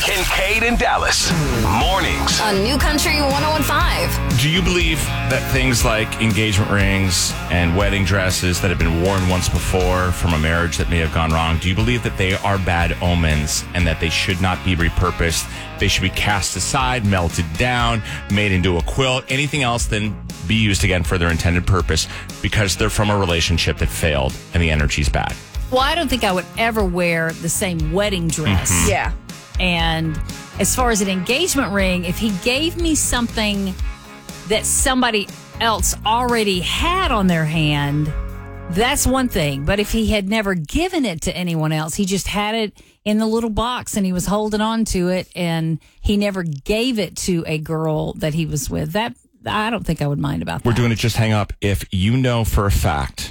Kincaid and Dallas. Mornings. On New Country 101.5. Do you believe that things like engagement rings and wedding dresses that have been worn once before from a marriage that may have gone wrong, do you believe that they are bad omens and that they should not be repurposed? They should be cast aside, melted down, made into a quilt, anything else than be used again for their intended purpose because they're from a relationship that failed and the energy's bad? Well, I don't think I would ever wear the same wedding dress. Mm-hmm. Yeah. And as far as an engagement ring, if he gave me something that somebody else already had on their hand, that's one thing. But if he had never given it to anyone else, he just had it in the little box and he was holding on to it and he never gave it to a girl that he was with, that I don't think I would mind about that. We're doing it just hang up. If you know for a fact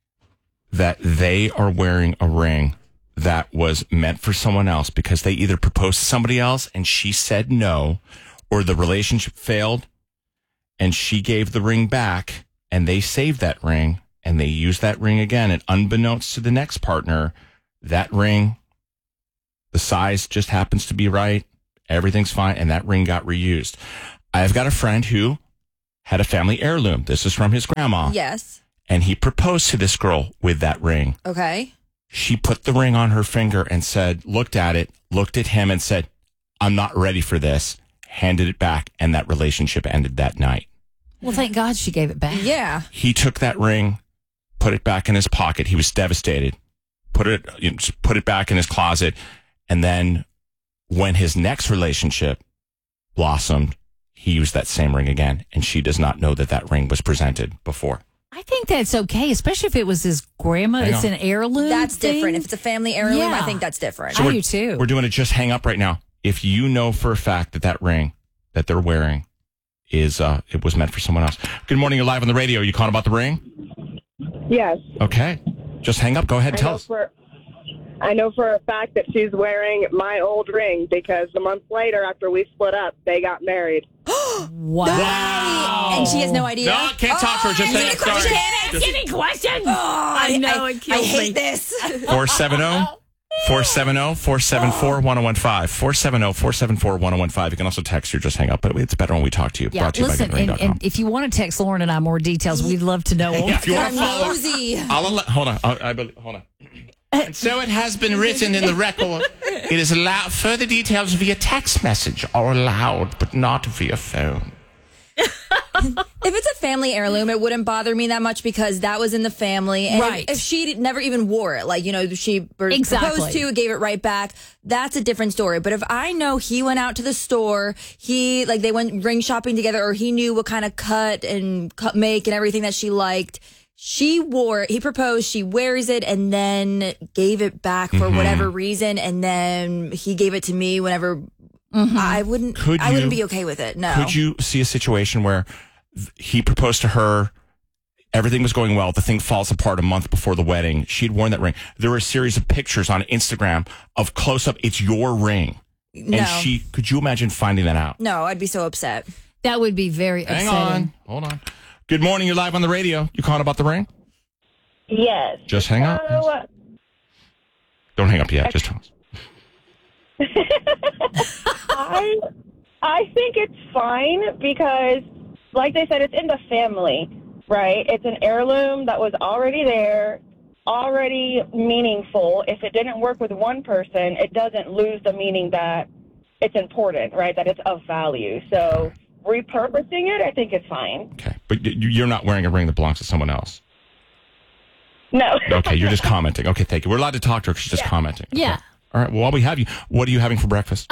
that they are wearing a ring that was meant for someone else because they either proposed to somebody else and she said no, or the relationship failed and she gave the ring back and they saved that ring and they used that ring again, and unbeknownst to the next partner, that ring, the size just happens to be right, everything's fine, and that ring got reused. I've got a friend who had a family heirloom. This is from his grandma. Yes. And he proposed to this girl with that ring. Okay. She put the ring on her finger and said, looked at it, looked at him and said, I'm not ready for this, handed it back, and that relationship ended that night. Well, thank God she gave it back. Yeah. He took that ring, put it back in his pocket. He was devastated. Put it back in his closet. And then when his next relationship blossomed, he used that same ring again. And she does not know that that ring was presented before. I think that's okay, especially if it was his grandma. Hang It's on. an heirloom. That's thing. different. If it's a family heirloom, Yeah. I think that's different. I do too. We're doing it just hang up right now. If you know for a fact that that ring that they're wearing is it was meant for someone else. Good morning, you're live on the radio. You calling about the ring? Yes. Okay. Just hang up. Go ahead, tell us. I know for a fact that she's wearing my old ring because a month later, after we split up, they got married. Wow. And she has no idea. No, can't talk to her. Just hang up. Sorry. Can't ask any questions. I know, it kills I hate me. this. 470-474-1015. 470-474-1015. You can also text or just hang up, but it's better when we talk to you. Yeah, Brought to you listen, by GetRing.com. and if you want to text Lauren and I more details, we'd love to know. Yeah, if you want I'm to follow, nosy. hold on. Hold on. And so it has been written in the record. It is allowed. Further details via text message are allowed, but not via phone. If it's a family heirloom, it wouldn't bother me that much because that was in the family. And Right. if she never even wore it, like, she Exactly. proposed to, gave it right back, that's a different story. But if I know he went out to the store, they went ring shopping together, or he knew what kind of cut and make and everything that she liked, she wore it, he proposed, she wears it, and then gave it back for whatever reason, and then he gave it to me whenever. I wouldn't be okay with it. No. Could you see a situation where he proposed to her, everything was going well, the thing falls apart a month before the wedding, she'd worn that ring, there were a series of pictures on Instagram of close-up, it's your ring. No. And could you imagine finding that out? No, I'd be so upset. That would be very Hang upsetting. on. Hold on. Good morning, you're live on the radio. You calling about the ring? Yes. Just hang up. Don't hang up yet, just tell us. I think it's fine because, like they said, it's in the family, right? It's an heirloom that was already there, already meaningful. If it didn't work with one person, it doesn't lose the meaning that it's important, right? That it's of value. So repurposing it, I think is fine. Okay, but you're not wearing a ring that belongs to someone else. No. Okay, you're just commenting. Okay, thank you. We're allowed to talk to her because she's just commenting. Okay. Yeah. All right, well, while we have you, what are you having for breakfast?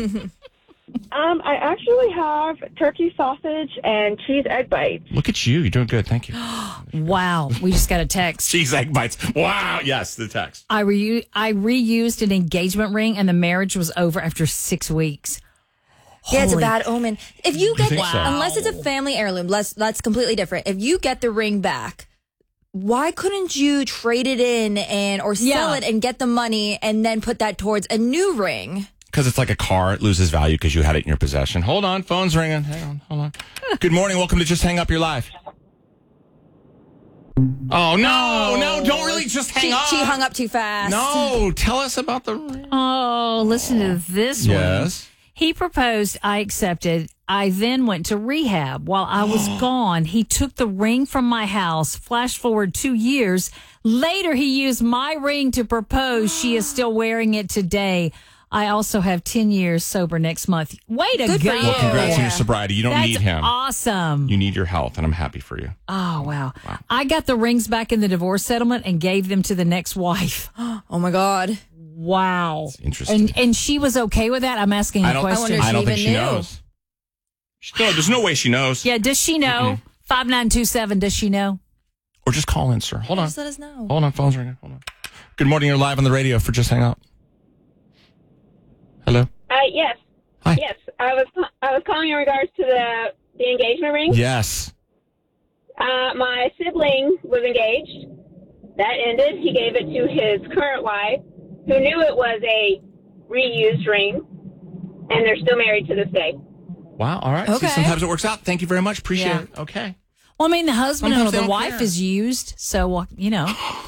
I actually have turkey sausage and cheese egg bites. Look at you. You're doing good. Thank you. Wow. We just got a text. Cheese egg bites. Wow. Yes, the text. I reused an engagement ring and the marriage was over after 6 weeks. Yeah, it's a Holy- bad omen. If you get, think so? unless it's a family heirloom, that's completely different. If you get the ring back, why couldn't you trade it in or sell it and get the money and then put that towards a new ring? Because it's like a car. It loses value because you had it in your possession. Hold on. Phone's ringing. Hang on. Hold on. Good morning. Welcome to Just Hang Up. You're live. Oh, no, don't really just hang up. She hung up too fast. No, tell us about the ring. Oh, listen to this one. Yes. He proposed, I accepted. I then went to rehab. While I was gone, he took the ring from my house. Flash forward 2 years. Later, he used my ring to propose. She is still wearing it today. I also have 10 years sober next month. Way to Good go. for you. Well, congrats on your sobriety. You don't That's need him. awesome. You need your health, and I'm happy for you. Oh, wow. I got the rings back in the divorce settlement and gave them to the next wife. Oh my God. Wow. Interesting. And she was okay with that? I'm asking a question. wonder if I don't she think she even knew. knows. There's no way she knows. Yeah, does she know? 5927, does she know? Or just call in, sir. Hold on. Just let us know. Hold on, phone's ringing. Hold on. Good morning. You're live on the radio for Just Hang Up. Hello? Yes. Hi. Yes. I was calling in regards to the engagement ring. Yes. My sibling was engaged. That ended. He gave it to his current wife, who knew it was a reused ring, and they're still married to this day. Wow. All right. Okay. See, sometimes it works out. Thank you very much. Appreciate Yeah. it. Okay. Well, I mean, the husband Sometimes or they the don't wife care. is used, so, you know.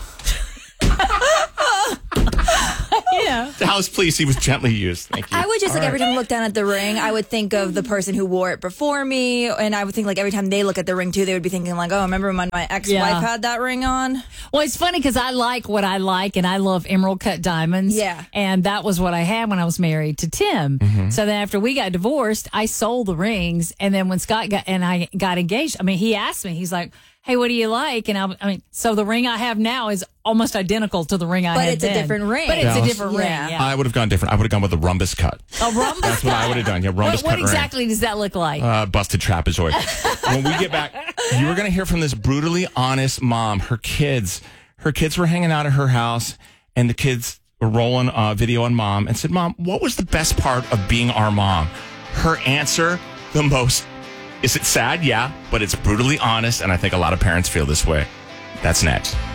Yeah. Dallas, please. He was gently used. Thank you. I would just All every right. time I look down at the ring, I would think of the person who wore it before me, and I would think like every time they look at the ring too, they would be thinking like, oh, remember when my ex-wife Yeah. had that ring on? Well, it's funny because I like what I like, and I love emerald cut diamonds. Yeah. And that was what I had when I was married to Tim. Mm-hmm. So then after we got divorced, I sold the rings. And then when Scott I got engaged, I mean, he asked me, he's like, hey, what do you like? And I mean, so the ring I have now is almost identical to the ring I But had it's a then. different ring. But it's Dallas? a different Yeah. ring. Yeah. I would have gone different. I would have gone with the rhombus cut. A rhombus That's what I cut? would have done. Yeah, rhombus What cut exactly does that look like? ring. Busted trapezoid. When we get back, you are going to hear from this brutally honest mom. Her kids were hanging out at her house, and the kids were rolling video on mom and said, Mom, what was the best part of being our mom? Her answer, the most, is it sad? Yeah, but it's brutally honest, and I think a lot of parents feel this way. That's next.